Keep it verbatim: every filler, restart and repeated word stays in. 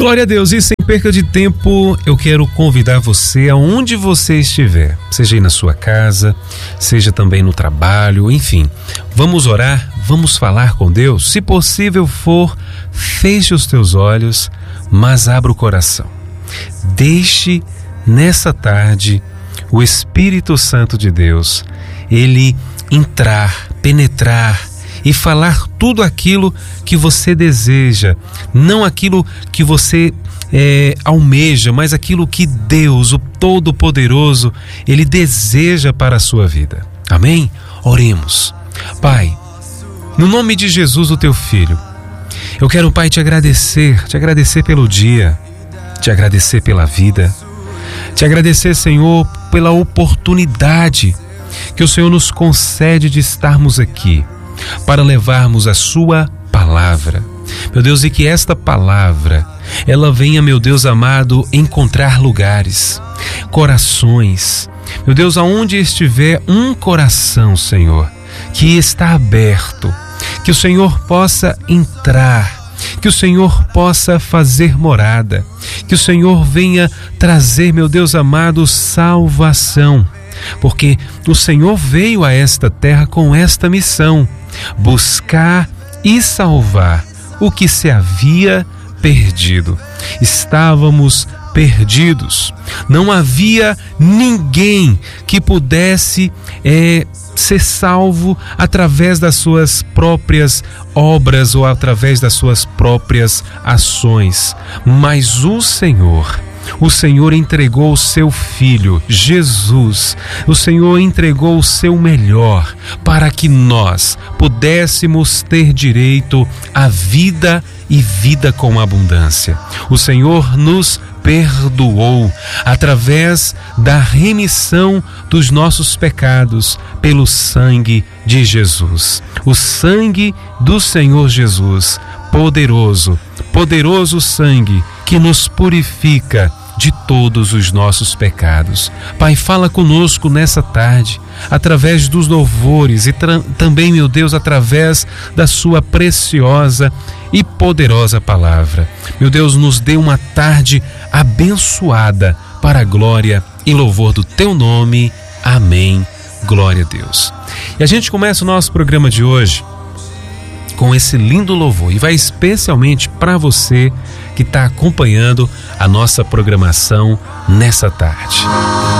Glória a Deus, e sem perca de tempo, eu quero convidar você aonde você estiver, seja aí na sua casa, seja também no trabalho, enfim, vamos orar, vamos falar com Deus. Se possível for, feche os teus olhos, mas abra o coração. Deixe nessa tarde o Espírito Santo de Deus, ele entrar, penetrar e falar tudo aquilo que você deseja, não aquilo que você é, almeja, mas aquilo que Deus, o Todo-Poderoso, ele deseja para a sua vida. Amém? Oremos. Pai, no nome de Jesus, o teu Filho, eu quero, Pai, te agradecer, te agradecer pelo dia, te agradecer pela vida, te agradecer, Senhor, pela oportunidade que o Senhor nos concede de estarmos aqui para levarmos a sua palavra. Meu Deus, e que esta palavra, ela venha, meu Deus amado, encontrar lugares, corações. Meu Deus, aonde estiver um coração, Senhor, que está aberto, que o Senhor possa entrar, que o Senhor possa fazer morada, que o Senhor venha trazer, meu Deus amado, salvação, porque o Senhor veio a esta terra com esta missão: buscar e salvar o que se havia perdido. Estávamos perdidos. Não havia ninguém que pudesse é, ser salvo através das suas próprias obras ou através das suas próprias ações. Mas o Senhor, o Senhor entregou o seu Filho, Jesus. O Senhor entregou o seu melhor para que nós pudéssemos ter direito à vida e vida com abundância. O Senhor nos perdoou através da remissão dos nossos pecados pelo sangue de Jesus. O sangue do Senhor Jesus, poderoso, poderoso sangue que nos purifica de todos os nossos pecados. Pai, fala conosco nessa tarde, através dos louvores e também, meu Deus, através da sua preciosa e poderosa palavra. Meu Deus, nos dê uma tarde abençoada para a glória e louvor do teu nome. Amém. Glória a Deus. E a gente começa o nosso programa de hoje com esse lindo louvor, e vai especialmente para você que está acompanhando a nossa programação nessa tarde.